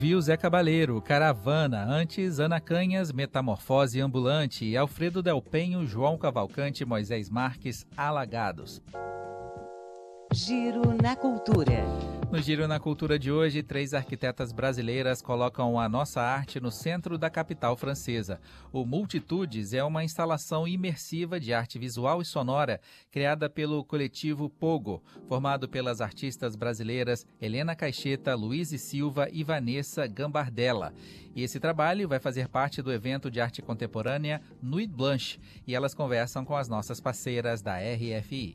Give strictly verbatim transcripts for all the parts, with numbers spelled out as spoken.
Viu Zé Cabaleiro, Caravana, antes Ana Canhas, Metamorfose Ambulante e Alfredo Del Penho, João Cavalcante, Moisés Marques, Alagados. Giro na Cultura. No Giro na Cultura de hoje, três arquitetas brasileiras colocam a nossa arte no centro da capital francesa. O Multitudes é uma instalação imersiva de arte visual e sonora criada pelo coletivo Pogo, formado pelas artistas brasileiras Helena Caixeta, Luiz e Silva e Vanessa Gambardella. E esse trabalho vai fazer parte do evento de arte contemporânea Nuit Blanche, e elas conversam com as nossas parceiras da R F I.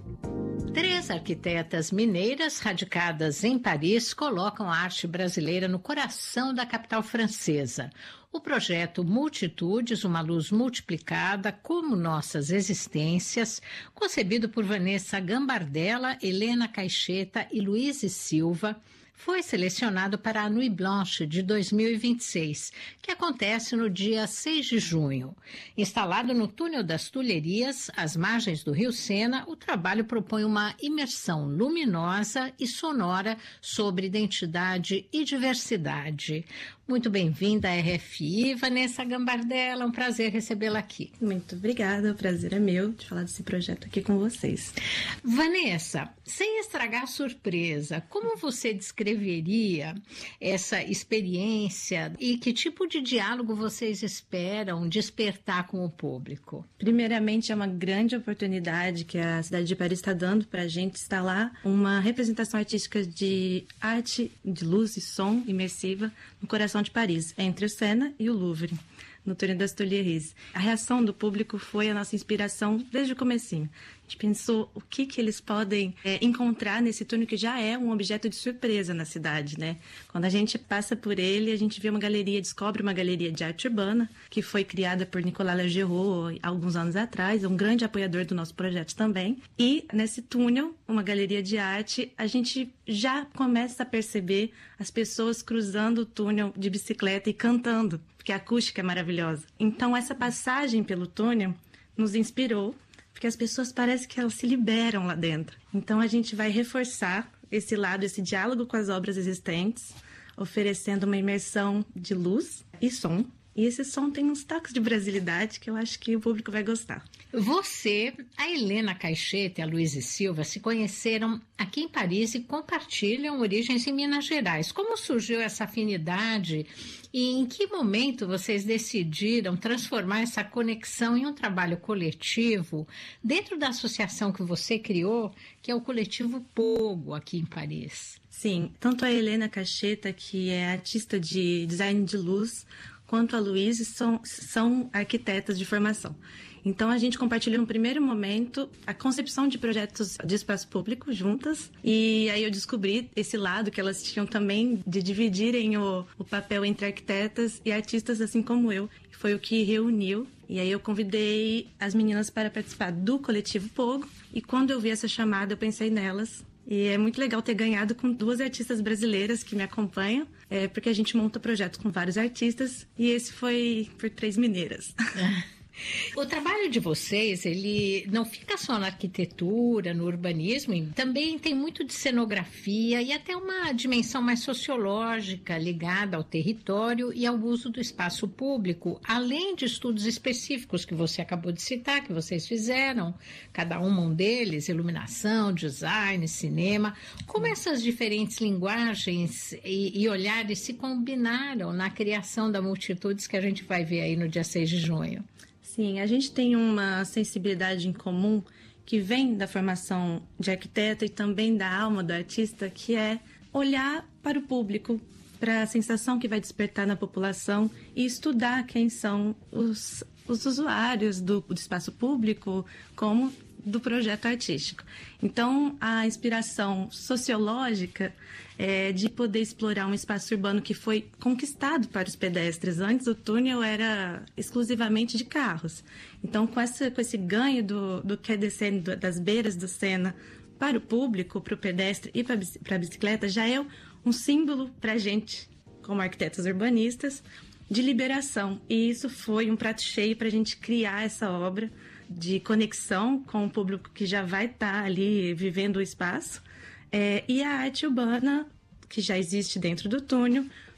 Três arquitetas mineiras radicadas em Paris colocam a arte brasileira no coração da capital francesa. O projeto Multitudes, uma luz multiplicada, como nossas existências, concebido por Vanessa Gambardella, Helena Caixeta e Luiz e Silva, foi selecionado para a Nuit Blanche de dois mil e vinte e seis, que acontece no dia seis de junho. Instalado no Túnel das Tulherias, às margens do Rio Sena, o trabalho propõe uma imersão luminosa e sonora sobre identidade e diversidade. Muito bem-vinda à R F I, Vanessa Gambardella, um prazer recebê-la aqui. Muito obrigada, o prazer é meu de falar desse projeto aqui com vocês. Vanessa, sem estragar a surpresa, como você descreveria essa experiência e que tipo de diálogo vocês esperam despertar com o público? Primeiramente, é uma grande oportunidade que a cidade de Paris está dando para a gente instalar uma representação artística de arte, de luz e som imersiva no coração de Paris, entre o Sena e o Louvre, no Túnel das Tulheries. A reação do público foi a nossa inspiração desde o comecinho. A gente pensou o que, que eles podem é, encontrar nesse túnel que já é um objeto de surpresa na cidade, né? Quando a gente passa por ele, a gente vê uma galeria, descobre uma galeria de arte urbana, que foi criada por Nicolas Lagerot há alguns anos atrás, é um grande apoiador do nosso projeto também. E nesse túnel, uma galeria de arte, a gente já começa a perceber as pessoas cruzando o túnel de bicicleta e cantando, porque a acústica é maravilhosa. Então, essa passagem pelo túnel nos inspirou, porque as pessoas parecem que elas se liberam lá dentro. Então, a gente vai reforçar esse lado, esse diálogo com as obras existentes, oferecendo uma imersão de luz e som. E esse som tem uns toques de brasilidade que eu acho que o público vai gostar. Você, a Helena Caixeta e a Luiz e Silva se conheceram aqui em Paris e compartilham origens em Minas Gerais. Como surgiu essa afinidade e em que momento vocês decidiram transformar essa conexão em um trabalho coletivo dentro da associação que você criou, que é o Coletivo Pogo, aqui em Paris? Sim, tanto a Helena Caixeta, que é artista de design de luz, quanto a Luiz são, são arquitetas de formação. Então, a gente compartilhou no primeiro momento a concepção de projetos de espaço público juntas. E aí eu descobri esse lado que elas tinham também de dividirem o, o papel entre arquitetas e artistas, assim como eu. Foi o que reuniu. E aí eu convidei as meninas para participar do Coletivo Pogo. E quando eu vi essa chamada, eu pensei nelas. E é muito legal ter ganhado com duas artistas brasileiras que me acompanham, é, porque a gente monta projetos com vários artistas, e esse foi por três mineiras. O trabalho de vocês, ele não fica só na arquitetura, no urbanismo, também tem muito de cenografia e até uma dimensão mais sociológica ligada ao território e ao uso do espaço público, além de estudos específicos que você acabou de citar, que vocês fizeram, cada um deles, iluminação, design, cinema. Como essas diferentes linguagens e, e olhares se combinaram na criação da Multitudes que a gente vai ver aí no dia seis de junho? Sim, a gente tem uma sensibilidade em comum que vem da formação de arquiteto e também da alma do artista, que é olhar para o público, para a sensação que vai despertar na população e estudar quem são os, os usuários do, do espaço público, como do projeto artístico. Então, a inspiração sociológica é de poder explorar um espaço urbano que foi conquistado para os pedestres. Antes, o túnel era exclusivamente de carros. Então, com, essa, com esse ganho do, do que é descendo das beiras do Sena para o público, para o pedestre e para a bicicleta, já é um símbolo para a gente, como arquitetos urbanistas, de liberação. E isso foi um prato cheio para a gente criar essa obra de conexão com o público que já vai estar ali vivendo o espaço, é, e a arte urbana, que já existe dentro do túnel,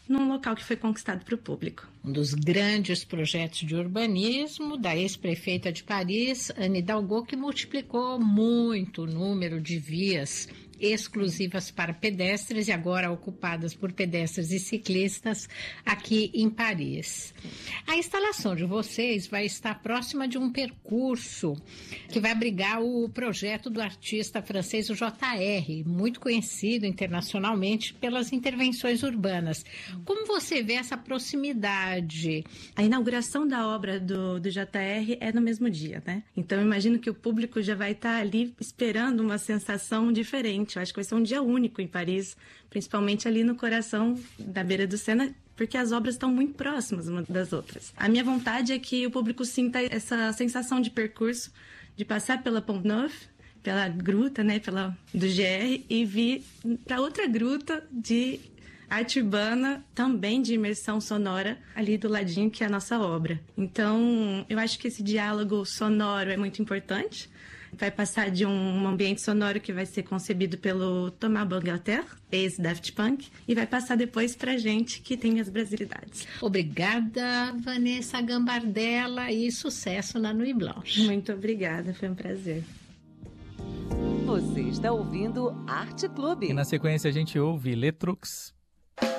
num local que foi conquistado para o público. Um dos grandes projetos de urbanismo da ex-prefeita de Paris, Anne Hidalgo, que multiplicou muito o número de vias exclusivas para pedestres e agora ocupadas por pedestres e ciclistas aqui em Paris. A instalação de vocês vai estar próxima de um percurso que vai abrigar o projeto do artista francês o J R, muito conhecido internacionalmente pelas intervenções urbanas. Como você vê essa proximidade? A inauguração da obra do, do J R é no mesmo dia, né? Então, eu imagino que o público já vai estar ali esperando uma sensação diferente. Eu acho que vai ser um dia único em Paris, principalmente ali no coração da beira do Sena, porque as obras estão muito próximas umas das outras. A minha vontade é que o público sinta essa sensação de percurso, de passar pela Pont Neuf, pela gruta, né, pela, do G R, e vir para outra gruta de arte urbana, também de imersão sonora, ali do ladinho, que é a nossa obra. Então, eu acho que esse diálogo sonoro é muito importante. Vai passar de um ambiente sonoro que vai ser concebido pelo Thomas Bangalter, ex-Daft Punk, e vai passar depois para a gente que tem as brasilidades. Obrigada, Vanessa Gambardella, e sucesso na Nuit Blanche. Muito obrigada, foi um prazer. Você está ouvindo Arte Clube. E na sequência a gente ouve Letrux.